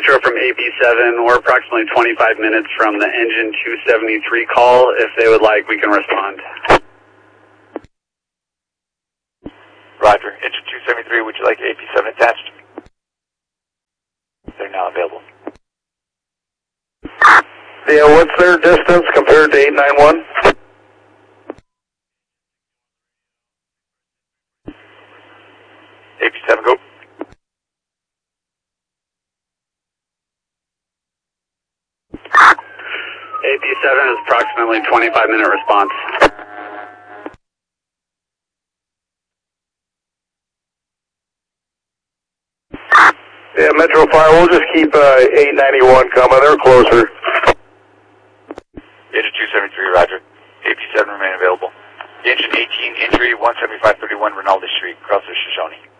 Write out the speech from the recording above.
Metro from AP7. We're approximately 25 minutes from the engine 273 call. If they would like, we can respond. Roger. Engine 273, would you like AP7 attached? They're now available. Yeah, what's their distance compared to 891? AP7, go. AP7 is approximately 25-minute response. Yeah, Metro Fire, we'll just keep 891 coming. They're closer. Engine 273, roger. AP7 remain available. Engine 18, injury 17531 Rinaldi Street, across the Shoshone.